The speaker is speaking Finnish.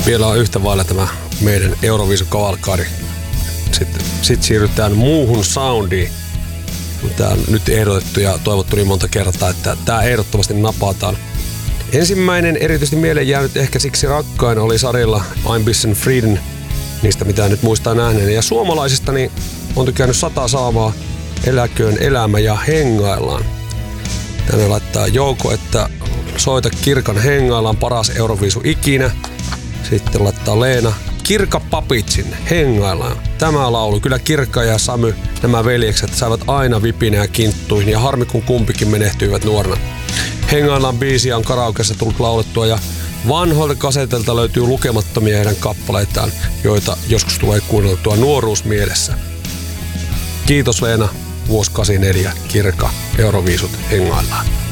Vielä on yhtä vailla tämä meidän Euroviisukavalkadi. Sitten siirrytään muuhun soundiin. Tämä on nyt ehdotettu ja toivottu niin monta kertaa, että tämä ehdottomasti napataan. Ensimmäinen erityisesti mieleen jäänyt ehkä siksi rakkain oli sarjalla I'm Bissen Frieden, niistä mitä nyt muistaa nähneen. Ja suomalaisista niin on tykännyt 100 saamaa, Eläköön elämä ja hengaillaan. Tänne laittaa Jouko, että soita Kirkan hengaillaan paras Euroviisu ikinä. Sitten laittaa Leena Kirka Papitsin hengaillaan. Tämä laulu, kyllä Kirkka ja Samy, nämä veljekset saivat aina vipinä ja kinttuihin ja harmi kun kumpikin menehtyivät nuorena. Hengaillaan biisiä on karaokeessa tullut laulettua ja vanhoilta kasetilta löytyy lukemattomia heidän kappaleitaan, joita joskus tulee kuunneltua nuoruusmielessä. Kiitos Leena, vuosi 84, Kirka, Euroviisut hengaillaan.